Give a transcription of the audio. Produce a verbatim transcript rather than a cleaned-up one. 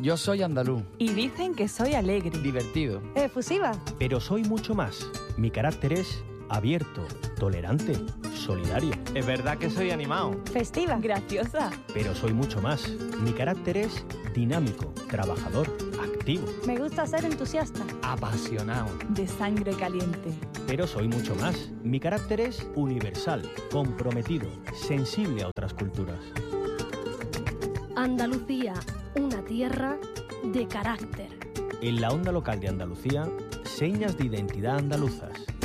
Yo soy andaluz. Y dicen que soy alegre. Divertido. Efusiva. Pero soy mucho más. Mi carácter es abierto, tolerante, solidario. Es verdad que soy animado. Festiva. Graciosa. Pero soy mucho más. Mi carácter es dinámico, trabajador, activo. Me gusta ser entusiasta. Apasionado. De sangre caliente. Pero soy mucho más. Mi carácter es universal, comprometido, sensible a otras culturas. Andalucía, una tierra de carácter. En la onda local de Andalucía, señas de identidad andaluzas.